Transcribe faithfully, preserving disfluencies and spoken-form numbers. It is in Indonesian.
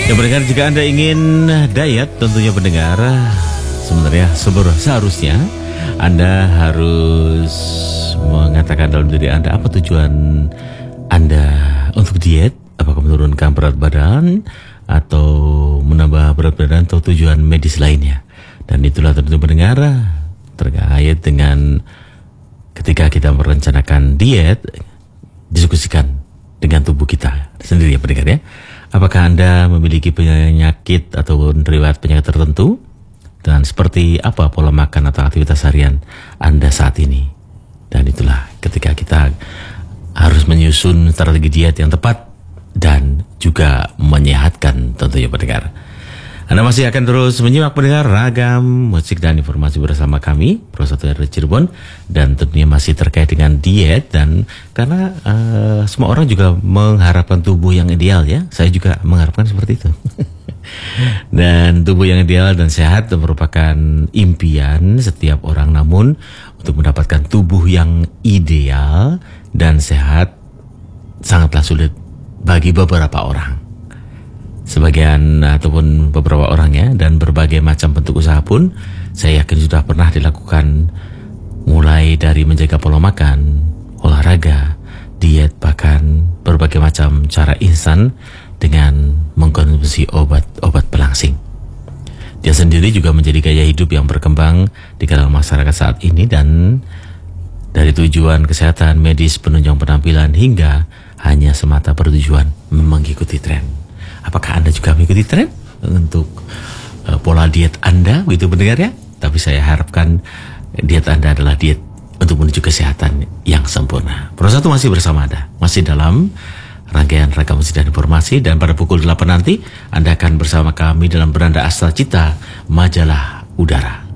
Ya pendengar, jika Anda ingin diet, tentunya pendengar, sebenarnya seharusnya Anda harus mengatakan dalam diri Anda apa tujuan Anda untuk diet. Apakah menurunkan berat badan atau menambah berat badan atau tujuan medis lainnya. Dan itulah tentu pendengar terkait dengan ketika kita merencanakan diet, diskusikan dengan tubuh kita sendiri ya pendengar ya. Apakah Anda memiliki penyakit atau riwayat penyakit tertentu? Dan seperti apa pola makan atau aktivitas harian Anda saat ini? Dan itulah ketika kita harus menyusun strategi diet yang tepat dan juga menyehatkan tentunya pendengar. Anda masih akan terus menyimak pendengar ragam musik dan informasi bersama kami Pro satu R Cirebon, dan tentunya masih terkait dengan diet. Dan karena uh, semua orang juga mengharapkan tubuh yang ideal ya, saya juga mengharapkan seperti itu. Dan tubuh yang ideal dan sehat merupakan impian setiap orang, namun untuk mendapatkan tubuh yang ideal dan sehat sangatlah sulit bagi beberapa orang. Sebagian ataupun beberapa orang ya, dan berbagai macam bentuk usaha pun saya yakin sudah pernah dilakukan, mulai dari menjaga pola makan, olahraga, diet, bahkan berbagai macam cara instan dengan mengkonsumsi obat-obat pelangsing. Dia sendiri juga menjadi gaya hidup yang berkembang di kalangan masyarakat saat ini, dan dari tujuan kesehatan, medis, penunjang penampilan, hingga hanya semata bertujuan mengikuti tren. Apakah Anda juga mengikuti tren untuk uh, pola diet Anda, begitu pendengar ya? Tapi saya harapkan diet Anda adalah diet untuk menuju kesehatan yang sempurna. Pro satu masih bersama Anda, masih dalam rangkaian ragam musik dan informasi, dan pada pukul delapan nanti Anda akan bersama kami dalam Beranda Asal Cita, Majalah Udara.